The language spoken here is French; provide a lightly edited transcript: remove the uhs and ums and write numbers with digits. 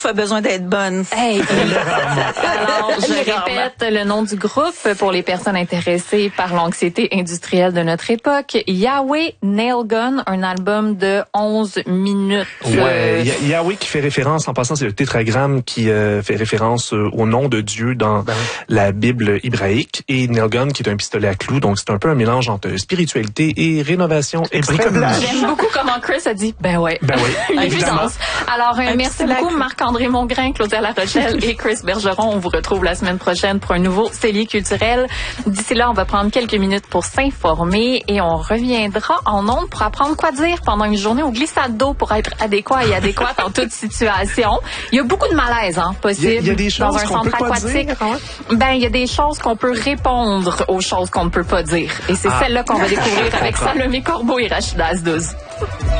a besoin d'être bonne. Hey. Alors, je répète le nom du groupe pour les personnes intéressées par l'anxiété industrielle de notre époque. Yahweh Nail Gun, un album de 11 minutes. Ouais, Yahweh qui fait référence, en passant, c'est le tétragramme qui fait référence au nom de Dieu dans la Bible hébraïque, et Nail Gun qui est un pistolet à clous. Donc, c'est un peu un mélange entre spiritualité et rénovation et bricolage. J'aime beaucoup comment Chris a dit, ben ouais. Une évidence. Alors, merci beaucoup Marc-André Mongrain, Claudia Larochelle et Chris Bergeron. On vous retrouve la semaine prochaine pour un nouveau Cellier culturel. D'ici là, on va prendre quelques minutes pour s'informer et on reviendra en ondes pour apprendre quoi dire pendant une journée au glissade d'eau pour être adéquat et adéquate en toute situation. Il y a beaucoup de malaise, possible. Il y a des choses dans un centre aquatique. Ben, il y a des choses qu'on peut répondre aux choses qu'on ne peut pas dire. Et c'est celle-là qu'on va découvrir avec Salomé Corbeau et Rachida Azdouz.